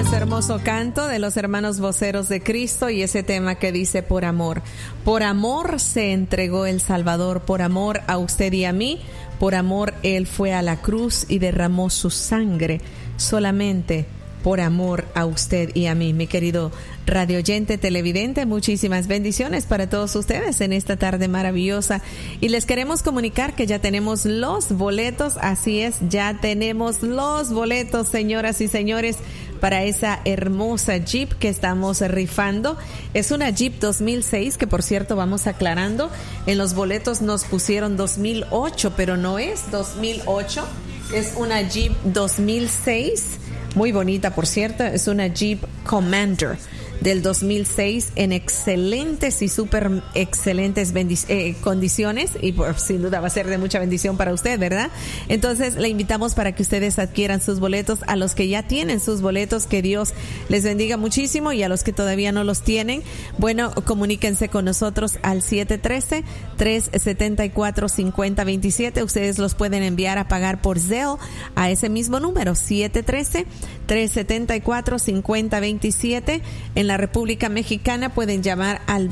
Hermoso canto de los hermanos voceros de Cristo y ese tema que dice por amor. Por amor se entregó el Salvador, por amor a usted y a mí, por amor Él fue a la cruz y derramó su sangre, solamente por amor a usted y a mí. Mi querido radioyente, televidente, muchísimas bendiciones para todos ustedes en esta tarde maravillosa. Y les queremos comunicar que ya tenemos los boletos, así es, ya tenemos los boletos, señoras y señores, para esa hermosa Jeep que estamos rifando. Es una Jeep 2006 que, por cierto, vamos aclarando, en los boletos nos pusieron 2008, pero no es 2008, es una Jeep 2006. Muy bonita, por cierto, es una Jeep Commander del 2006 en excelentes y súper excelentes condiciones y sin duda va a ser de mucha bendición para usted, ¿verdad? Entonces le invitamos para que ustedes adquieran sus boletos. A los que ya tienen sus boletos, que Dios les bendiga muchísimo, y a los que todavía no los tienen, bueno, comuníquense con nosotros al 713-374-5027. Ustedes los pueden enviar a pagar por Zelle a ese mismo número, 713-374-5027. En la República Mexicana pueden llamar al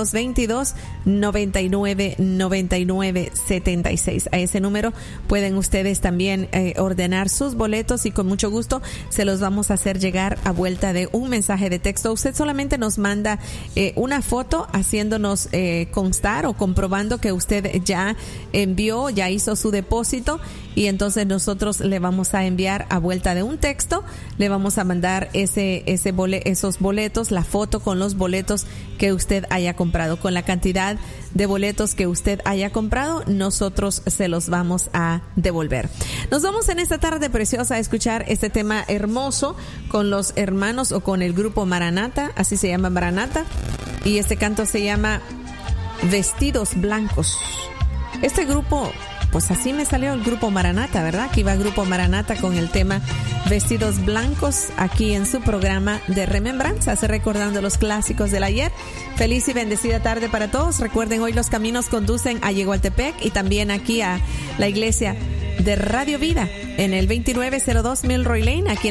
2222-9999-76. A ese número pueden ustedes también ordenar sus boletos y con mucho gusto se los vamos a hacer llegar a vuelta de un mensaje de texto. Usted solamente nos manda una foto haciéndonos constar o comprobando que usted ya envió, ya hizo su depósito, y entonces nosotros le vamos a enviar a vuelta de un texto, le vamos a mandar esos boletos, la foto con los boletos que usted haya comprado. Con la cantidad de boletos que usted haya comprado, nosotros se los vamos a devolver. Nos vamos en esta tarde preciosa a escuchar este tema hermoso con los hermanos o con el grupo Maranata, así se llama, Maranata, y este canto se llama Vestidos Blancos. Este grupo, pues así me salió el grupo Maranata, ¿verdad? Aquí va Grupo Maranata con el tema Vestidos Blancos, aquí en su programa de remembranzas, recordando los clásicos del ayer. Feliz y bendecida tarde para todos. Recuerden, hoy los caminos conducen a Yegualtepec y también aquí a la iglesia de Radio Vida en el 2902 Milroy Lane, aquí